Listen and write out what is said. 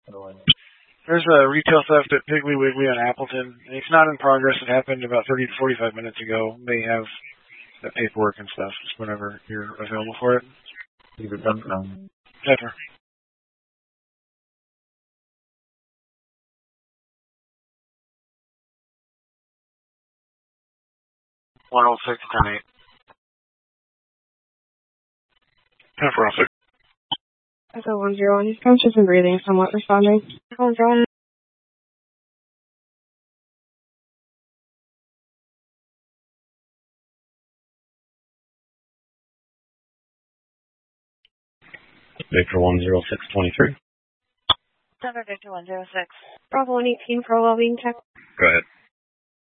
There's a retail theft at Piggly Wiggly on Appleton. It's not in progress. It happened about 30 to 45 minutes ago. They have the paperwork and stuff, just whenever you're available for it. Is it done? Never. 106, 10-8. 10-406. Echo 101. He's conscious and breathing, somewhat responding. Echo 101. Victor 10623. Center Victor 106. Bravo 118 for well-being check. Go ahead.